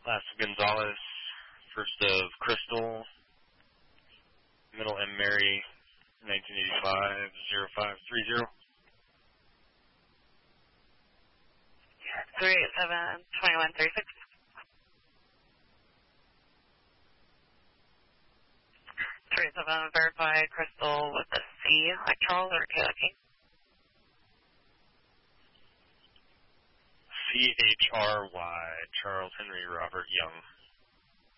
Last of Gonzalez, first of Crystal, middle M. Mary, 1985-0530. 387-2136. 37, verify Crystal with a C, like Charles or Kentucky. CHRY, Charles Henry Robert Young.